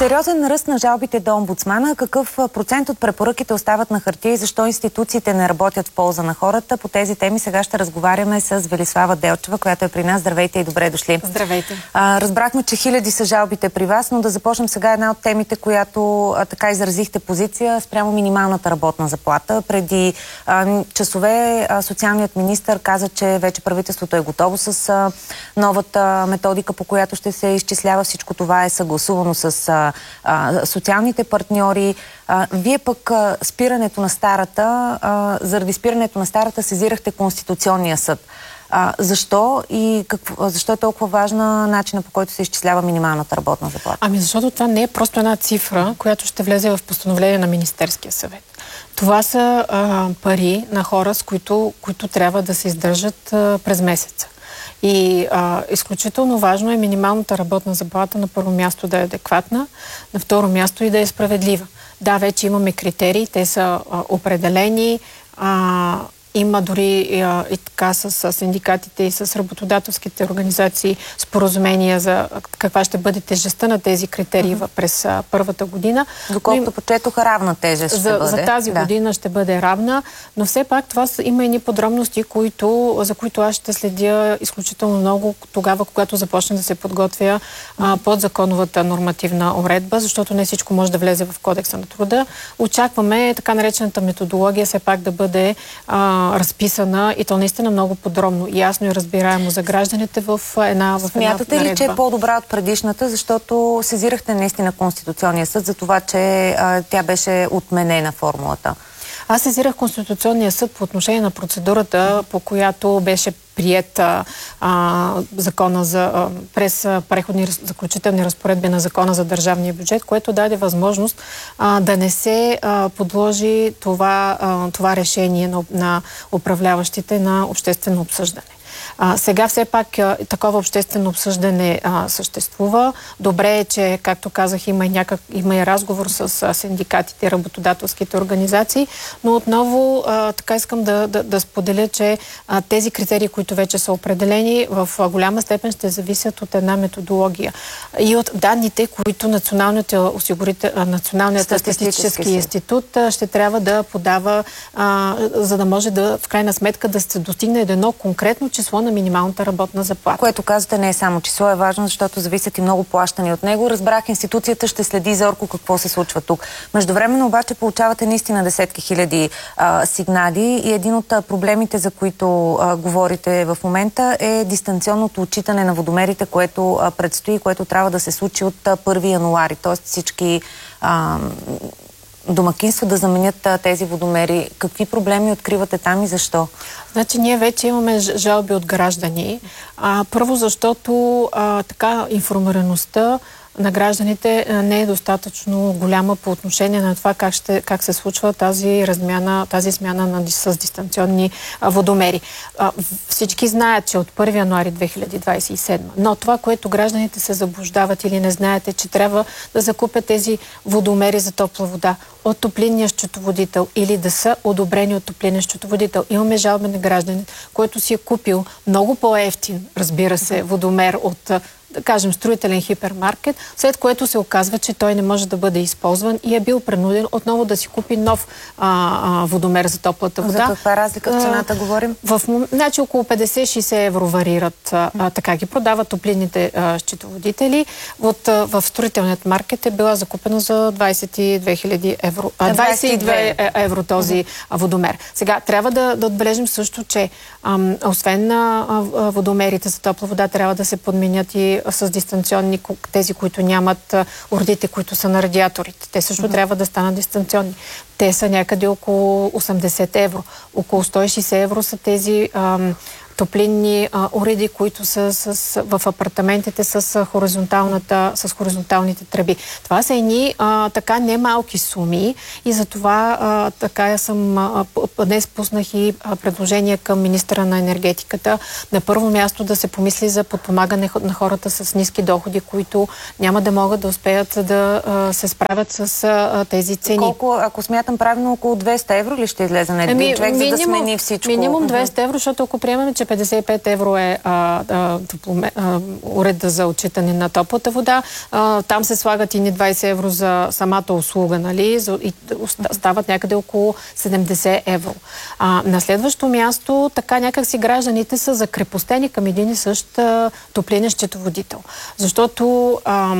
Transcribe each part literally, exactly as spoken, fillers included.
Сериозен ръст на жалбите до омбудсмана. Какъв процент от препоръките остават на хартия и защо институциите не работят в полза на хората? По тези теми сега ще разговаряме с Велислава Делчева, която е при нас. Здравейте и добре дошли. Здравейте. А, разбрахме, че хиляди са жалбите при вас, но да започнем сега една от темите, която а, така изразихте позиция спрямо минималната работна заплата. Преди а, часове а, социалният министър каза, че вече правителството е готово с а, новата методика, по която ще се изчислява. Всичко това е съгласувано с а, а, социалните партньори. А, вие пък а, спирането на старата, а, заради спирането на старата сезирахте Конституционния съд. А, защо и какво, защо е толкова важна начина, по който се изчислява минималната работна заплата? Ами защото това не е просто една цифра, която ще влезе в постановление на Министерския съвет. Това са а, пари на хора, с които, които трябва да се издържат а, през месеца. И а, изключително важно е минималната работна заплата на първо място да е адекватна, на второ място и да е справедлива. Да, вече имаме критерии, те са а, определени, а, има дори а, и така с, с синдикатите и с работодателските организации споразумения за каква ще бъде тежестта на тези критерии uh-huh. през а, първата година. Доколкото почетоха равна тежест ще за, бъде. За тази да. година ще бъде равна, но все пак това са, има едни подробности, които, за които аз ще следя изключително много тогава, когато започне да се подготвя а, подзаконовата нормативна уредба, защото не всичко може да влезе в Кодекса на труда. Очакваме така наречената методология все пак да бъде а, разписана и то наистина много подробно, ясно и разбираемо за гражданите в една в една Смятате ли, че е по-добра от предишната, защото сезирахте наистина Конституционния съд за това, че а, тя беше отменена формулата? Аз сезирах Конституционния съд по отношение на процедурата, по която беше приета а, закона за, а, през а, преходни заключителни разпоредби на закона за държавния бюджет, което даде възможност а, да не се а, подложи това, а, това решение на, на управляващите на обществено обсъждане. А, сега все пак а, такова обществено обсъждане а, съществува. Добре е, че, както казах, има и, някак, има и разговор с а, синдикатите и работодателските организации, но отново а, така искам да, да, да споделя, че а, тези критерии, които вече са определени, в а, голяма степен ще зависят от една методология и от данните, които Националният, осигурите, Националният статистически институт а, ще трябва да подава, а, за да може да, в крайна сметка, да се достигне едно конкретно число на минималната работна заплата. Което казвате не е само число, е важно, защото зависят и много плащани от него. Разбрах, институцията ще следи зорко какво се случва тук. Междувременно обаче получавате наистина десетки хиляди а, сигнали и един от а, проблемите, за които а, говорите в момента, е дистанционното отчитане на водомерите, което а, предстои, което трябва да се случи от а, първи януари. Тоест всички а, домакинства да заменят а, тези водомери. Какви проблеми откривате там и защо? Значи ние вече имаме жалби от граждани. А, първо защото а, така информираността на гражданите не е достатъчно голяма по отношение на това как, ще, как се случва тази размяна, тази смяна на, с дистанционни а, водомери. А, всички знаят, че от първи януари две хиляди двадесет и седма, но това, което гражданите се заблуждават или не знаете, че трябва да закупят тези водомери за топла вода от топлинния счетоводител или да са одобрени от топлинния счетоводител. Имаме жалби на гражданин, който си е купил много по-евтин, разбира се, водомер от, да кажем, строителен хипермаркет, след което се оказва, че той не може да бъде използван и е бил принуден отново да си купи нов а, а, водомер за топлата вода. За каква разлика в цената а, говорим? В, значи около петдесет-шейсет евро варират, а, а, така ги продават топлинните а, счетоводители. От, а, в строителният маркет е била закупена за двадесет и две хиляди евро. А, двадесет и две евро този а, водомер. Сега, трябва да, да отбележим също, че а, освен а, а, водомерите за топла вода, трябва да се подменят и с дистанционни, тези, които нямат уредите, които са на радиаторите. Те също mm-hmm. трябва да станат дистанционни. Те са някъде около осемдесет евро. Около сто и шейсет евро са тези ам, топлинни а, уреди, които са с, в апартаментите с, хоризонталната, с хоризонталните тръби. Това са едни а, така немалки суми и затова а, така я съм а, днес пуснах и а, предложение към министъра на енергетиката. На първо място да се помисли за подпомагане на хората с ниски доходи, които няма да могат да успеят да а, се справят с а, тези цени. Колко, ако смятам правилно, около двеста евро ли ще излезе на един човек, за да смени всичко? Минимум двеста евро, защото ако приемем, че петдесет и пет евро е а, а, топломе, а, уреда за отчитане на топлата вода. А, там се слагат и ни двайсет евро за самата услуга, нали? За, и стават някъде около седемдесет евро. А, на следващо място, така някак си гражданите са закрепостени към един и същ а, топлинен счетоводител. Защото а,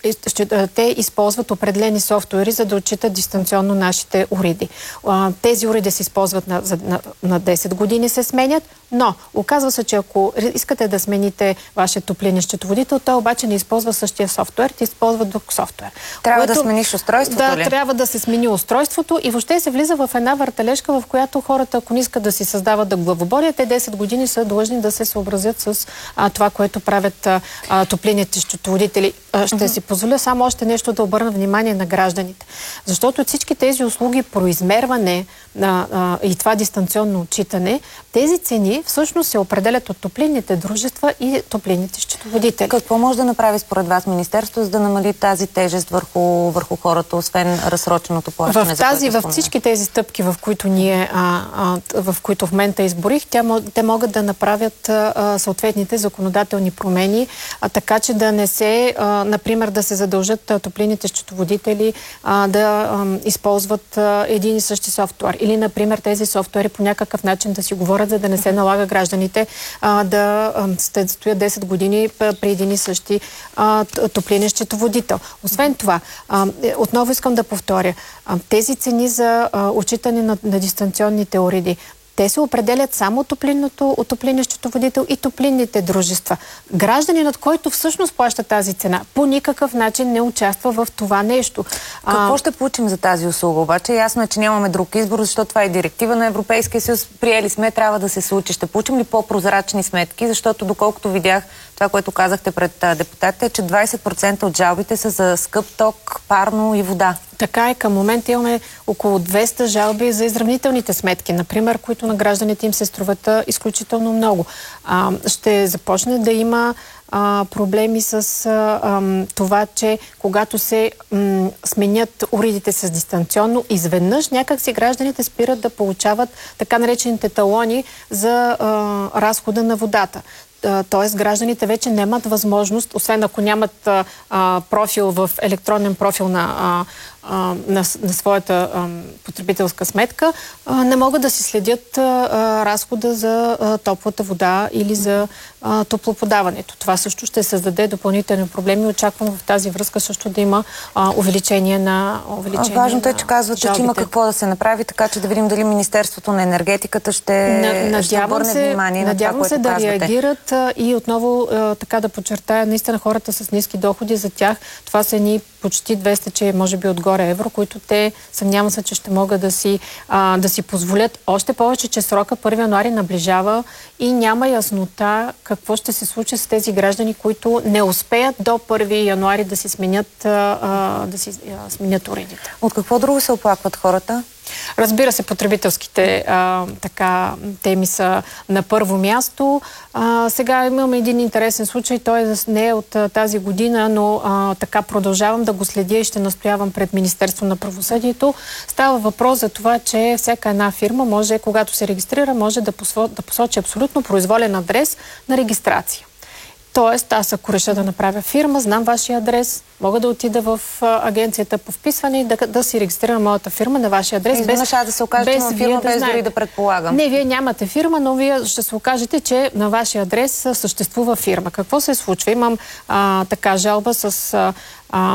те използват определени софтуери, за да отчитат дистанционно нашите уреди. Тези уреди се използват на, на, на десет години, се сменят, но оказва се, че ако искате да смените вашия топлинен счетоводител, той обаче не използва същия софтуер, ти използва друг софтуер. Трябва което, да смениш устройството да, ли? Да, трябва да се смени устройството и въобще се влиза в една въртележка, в която хората, ако не искат да си създават да главоболят, те десет години са длъжни да се съобразят с а, това, което правят а, а, топлинните счетоводители. А, ще uh-huh. си позволя само още нещо да обърна внимание на гражданите. Защото всички тези услуги по измерване а, а, и това дистанционно отчитане, тези цени всъщност се определят от топлинните дружества и топлинните счетоводители. Какво може да направи според вас министерството, за да намали тази тежест върху, върху хората, освен разсроченото плащане? В тази, в всички тези стъпки, в които ние, а, а, в които в момента изборих, тя, те могат да направят а, съответните законодателни промени, а, така че да не се, а, например, да се задължат а, топлинните счетоводители а, да а, използват а, един и същи софтуер. Или, например, тези софтуери по някакъв начин да си говорят, за да не се налага гражданите а, да а, стоят десет години при един и същи а, топлинен счетоводител. Освен това, а, отново искам да повторя, а, тези цени за а, отчитане на, на дистанционните уреди, те се определят само от топлинния счетоводител и топлинните дружества. Гражданинът, който всъщност плаща тази цена, по никакъв начин не участва в това нещо. Какво а... ще получим за тази услуга? Обаче ясно е, че нямаме друг избор, защото това е директива на Европейския съюз. Приели сме, трябва да се случи. Ще получим ли по-прозрачни сметки? Защото доколкото видях това, което казахте пред депутатите, че двайсет процента от жалбите са за скъп ток, парно и вода. Така е, към момента имаме около двеста жалби за изравнителните сметки, например, които на гражданите им се струват изключително много. А, ще започне да има а, проблеми с а, а, това, че когато се м, сменят уредите с дистанционно, изведнъж някак си гражданите спират да получават така наречените талони за а, разхода на водата. Тоест, гражданите вече нямат възможност, освен ако нямат а, а, профил в електронен профил на, а, а, на, на своята а, потребителска сметка, а, не могат да си следят а, разхода за а, топлата вода или за а, топлоподаването. Това също ще създаде допълнителни проблеми. Очаквам в тази връзка също да има а, увеличение на увеличение. Важното е, че казвате, жалбите. Че има какво да се направи, така че да видим дали Министерството на енергетиката ще, на, ще обърне се, внимание на това, което се да казвате. Реагират и отново така да подчертая, наистина хората с ниски доходи, за тях това са ни почти двеста, че може би отгоре евро, които те съмнявам се, че ще могат да си, а, да си позволят. Още повече, че срока първи януари наближава и няма яснота какво ще се случи с тези граждани, които не успеят до първи януари да си сменят, а, да си а, сменят уредите. От какво друго се оплакват хората? Разбира се, потребителските а, така, теми са на първо място. А, сега имаме един интересен случай. Той не е от а, тази година, но а, така продължавам да го следя и ще настоявам пред Министерство на правосъдието. Става въпрос за това, че всяка една фирма може, когато се регистрира, може да, посво, да посочи абсолютно произволен адрес на регистрация. Тоест, аз ако реша да направя фирма, знам вашия адрес, мога да отида в а, агенцията по вписване и да, да си регистрирам моята фирма на вашия адрес. Изведнъж аз да се окаже, че има фирма, без дори да предполагам. Не, вие нямате фирма, но вие ще се окажете, че на вашия адрес съществува фирма. Какво се случва? Имам а, така жалба с, а, а,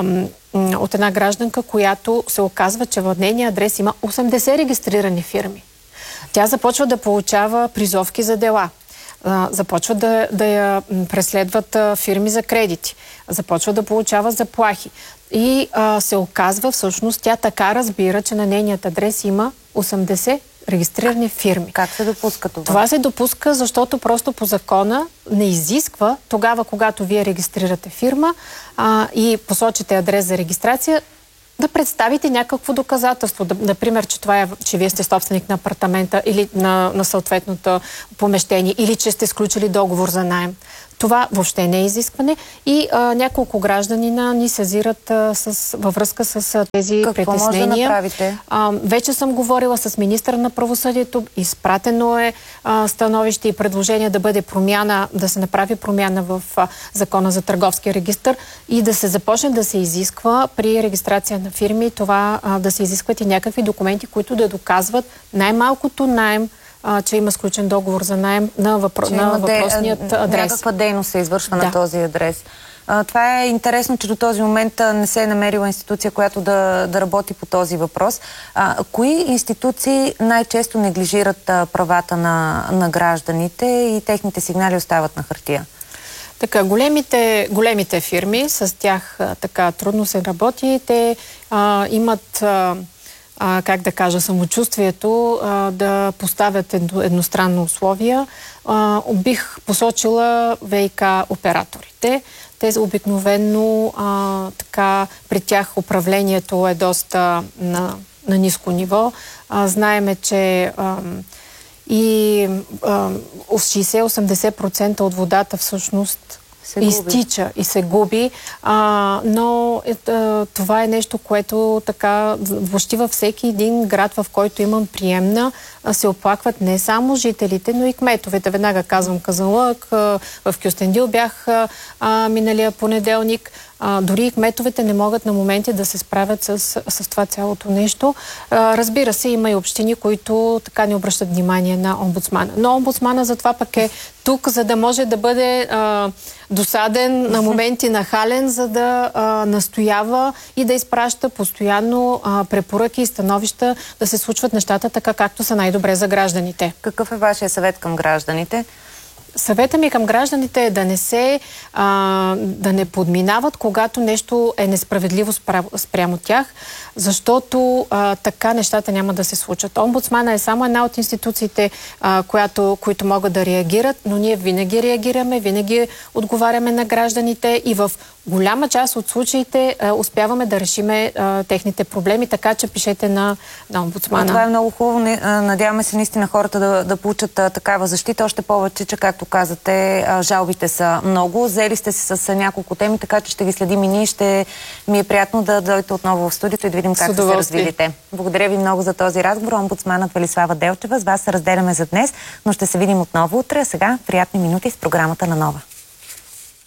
от една гражданка, която се оказва, че в нейния адрес има осемдесет регистрирани фирми. Тя започва да получава призовки за дела. Започват да, да я преследват а, фирми за кредити, започват да получава заплахи и а, се оказва всъщност, тя така разбира, че на нейният адрес има осемдесет регистрирани фирми. Как се допуска това? Това се допуска, защото просто по закона не изисква тогава, когато вие регистрирате фирма а, и посочите адрес за регистрация, да представите някакво доказателство. Да, например, че това е, че вие сте собственик на апартамента или на, на съответното помещение, или че сте сключили договор за наем. Това въобще не е изискване и а, няколко гражданина ни сезират а, с, във връзка с а, тези Какво притеснения. може да направите? А, вече съм говорила с министъра на правосъдието, изпратено е а, становище и предложение да бъде промяна, да се направи промяна в а, Закона за търговския регистър и да се започне да се изисква при регистрация на фирми това а, да се изискват и някакви документи, които да доказват най-малкото наем, а, че има сключен договор за наем на, въпро... на въпросният де... адрес. Някаква дейност се извършва да. на този адрес. А, това е интересно, че до този момент не се е намерила институция, която да, да работи по този въпрос. А, кои институции най-често неглижират а, правата на, на гражданите и техните сигнали остават на хартия? Така, големите, големите фирми, с тях а, така трудно се работи. Те а, имат... А, А, как да кажа, самочувствието а, да поставят едно, едностранно условия. А, бих посочила ВиК операторите. Те обикновено а, така, при тях управлението е доста на, на ниско ниво. А, знаеме, че а, и а, шейсет-осемдесет процента от водата всъщност изтича и се губи, а, но е, това е нещо, което така въобще във всеки един град, в който имам приемна, се оплакват не само жителите, но и кметовете. Веднага казвам Казанлък, в Кюстендил бях а, миналия понеделник. А, дори и кметовете не могат на моменти да се справят с, с това цялото нещо. А, разбира се, има и общини, които така не обръщат внимание на омбудсмана. Но омбудсмана затова пък е тук, за да може да бъде а, досаден, на моменти нахален, за да а, настоява и да изпраща постоянно а, препоръки и становища да се случват нещата така, както са най-добре за гражданите. Какъв е вашия съвет към гражданите? Съвета ми към гражданите е да не се, а, да не подминават, когато нещо е несправедливо спрямо, спрямо тях, защото а, така нещата няма да се случат. Омбудсмана е само една от институциите, а, която, които могат да реагират, но ние винаги реагираме, винаги отговаряме на гражданите и в голяма част от случаите а, успяваме да решиме а, техните проблеми, така че пишете на, на омбудсмана. Това е много хубаво. Надяваме се наистина хората да, да получат а, такава защита. Още повече, че както казате, а, жалбите са много. Взели сте се с няколко теми, така че ще ги следим и ние. Ще ми е приятно да дойдете отново в студиото и да видим как се развидите. Благодаря ви много за този разговор. Омбудсманът Велислава Делчева. С вас се разделяме за днес, но ще се видим отново утре. Сега приятни минути с програмата на Нова.